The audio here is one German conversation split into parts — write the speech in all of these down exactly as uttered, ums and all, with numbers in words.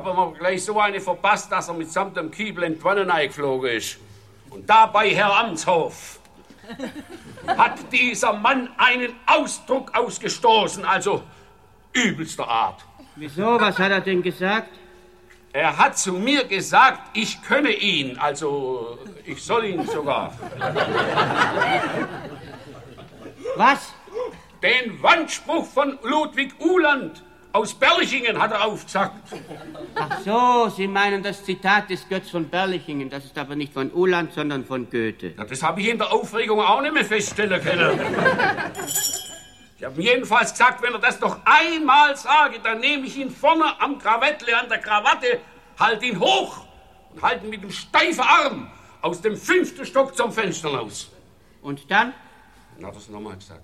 aber man gleich so eine verpasst, dass er mitsamt dem Kiebel in die Wanne eingeflogen ist. Und dabei, Herr Amtshof, hat dieser Mann einen Ausdruck ausgestoßen, also übelster Art. Wieso? Was hat er denn gesagt? Er hat zu mir gesagt, ich könne ihn, also ich soll ihn sogar. Was? Den Wandspruch von Ludwig Uhland aus Berlichingen hat er aufgesagt. Ach so, Sie meinen das Zitat des Götz von Berlichingen. Das ist aber nicht von Uhland, sondern von Goethe. Ja, das habe ich in der Aufregung auch nicht mehr feststellen können. Ich habe jedenfalls gesagt, wenn er das noch einmal sage, dann nehme ich ihn vorne am Krawettle an der Krawatte, halt ihn hoch und halte ihn mit dem steifen Arm aus dem fünften Stock zum Fenster raus. Und dann? Na, das nochmal gesagt.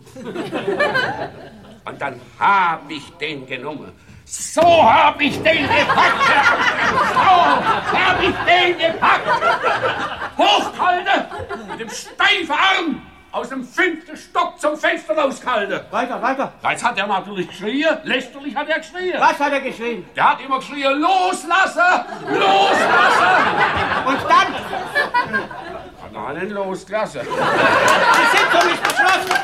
Und dann habe ich den genommen. So habe ich den gepackt. So habe ich den gepackt. Hochgehalten, mit dem steifen Arm aus dem fünften Stock zum Fenster rausgehalten. Weiter, weiter. Jetzt hat er natürlich geschrien. Lästerlich hat er geschrien. Was hat er geschrien? Der hat immer geschrien, loslassen, loslassen. Und dann? Hat er einen losgelassen. Sie sind doch nicht beschlossen.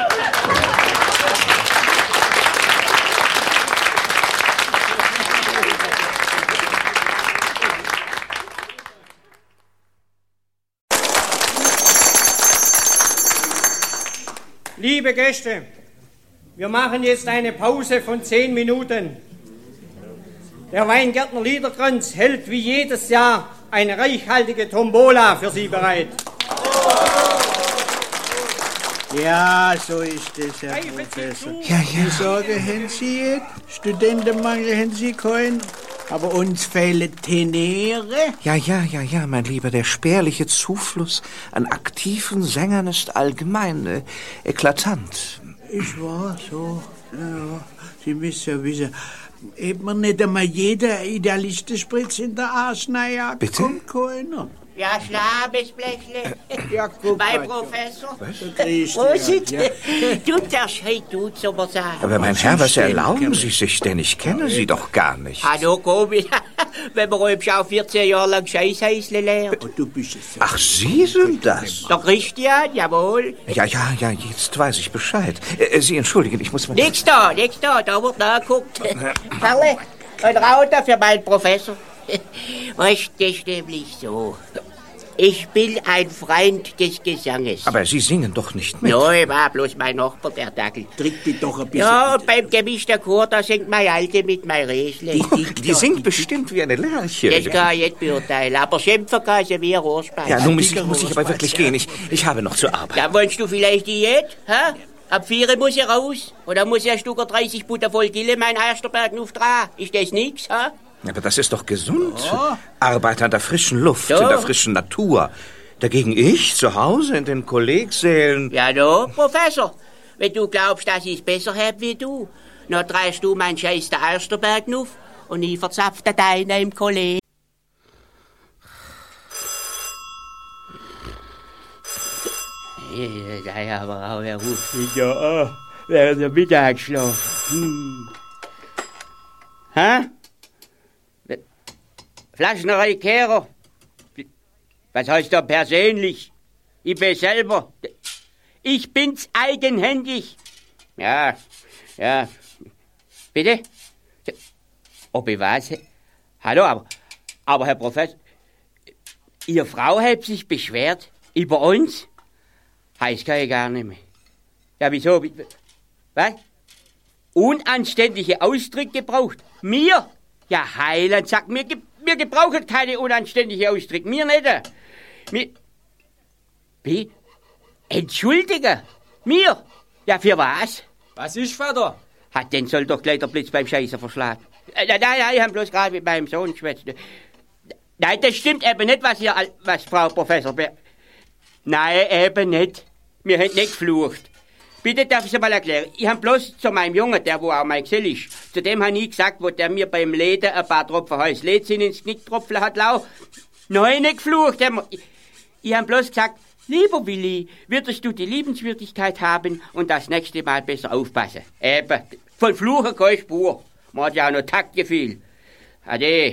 Liebe Gäste, wir machen jetzt eine Pause von zehn Minuten. Der Weingärtner Liederkranz hält wie jedes Jahr eine reichhaltige Tombola für Sie bereit. Ja, so ist es, Herr Professor. Ja, ja. Die Sorge haben Sie jetzt, Studentenmangel haben Sie keinen. Aber uns fehlen Tenere. Ja, ja, ja, ja, mein Lieber, der spärliche Zufluss an aktiven Sängern ist allgemein äh, eklatant. Ich war so, ja, Sie müssen ja wissen, eben mir nicht einmal jeder Idealistenspritz in der Arschneier. Bitte? Kommt keiner. Ja, Schlabesblechle. Ja, guck Mein mal. Professor. Was? Prosit. Ja. Du darfst heute du zu mir sagen. Aber mein Herr, was erlauben Sie sich denn? Ich kenne Sie doch gar nicht. Hallo, Kobi. Wenn man ruhig auch vierzehn Jahre lang Scheißhäusle lernt. Oh, du bist es. Ach, Sie sind das? Der Christian, jawohl. Ja, ja, ja, jetzt weiß ich Bescheid. Äh, Sie entschuldigen, ich muss mal... Nix da, nix da, da wird nachgeguckt. Perle, ein Rauter für meinen Professor. Weißt du, das ist nämlich so. Ich bin ein Freund des Gesanges. Aber Sie singen doch nicht mit. Nein, war bloß mein Nachbar, der Dackel. Trick dich doch ein bisschen. Ja, und beim gemischten Chor, da singt mein Alte mit mein Räsle. Die, die singt bestimmt wie eine Lerche. Das kann ich nicht beurteilen, aber schimpfen kann sie wie ein Rohrspeis. Ja, nun muss ich, muss ich aber wirklich gehen. Ich, ich habe noch zu arbeiten. Dann wolltest du vielleicht Diät, hä? Ab vier muss ich raus. Und dann muss ich ein Stück dreißig Butter voll Gille mein Ersterberg noch dran. Ist das nix, hä? Aber das ist doch gesund. Oh. Arbeit an der frischen Luft, so. In der frischen Natur. Dagegen ich zu Hause in den Kollegsälen. Ja, no, Professor. Wenn du glaubst, dass ich es besser hab wie du, dann drehst du meinen Scheiß der Ersterberg auf und ich verzapf den deinen im Kolleg. Ja, ja, aber auch er ruft mich ja an, während der Mittagsschlaf. Hm. Hä? Flaschnerei Kehrer. Was heißt da persönlich? Ich bin selber. Ich bin's eigenhändig. Ja, ja. Bitte? Ob ich was? Hallo, aber, aber Herr Professor, Ihre Frau hat sich beschwert über uns? Heißt kann ich gar nicht mehr. Ja, wieso? Was? Unanständige Ausdrücke gebraucht? Mir? Ja, Heiland, sagt mir, wir gebrauchen keine unanständige Ausdrücke. Mir nicht. Mir... Wie? Entschuldige? Mir? Ja, für was? Was ist, Vater? Hat den soll doch gleich der Blitz beim Scheißer verschlagen. Äh, nein, nein, ich hab bloß gerade mit meinem Sohn geschwätzt. Nein, das stimmt eben nicht, was hier, was Frau Professor... Be nein, eben nicht. Wir haben nicht geflucht. Bitte darf ich es mal erklären. Ich habe bloß zu meinem Jungen, der wo auch mein Gesell ist, zu dem habe ich gesagt, wo der mir beim Leden ein paar Tropfen Heiß Lädzin ins Knick tropfen hat lau. Nein, nicht geflucht. Ich, ich habe bloß gesagt, lieber Willi, würdest du die Liebenswürdigkeit haben und das nächste Mal besser aufpassen. Eben, von Fluchen keine Spur. Man hat ja auch noch Taktgefühl. Ade.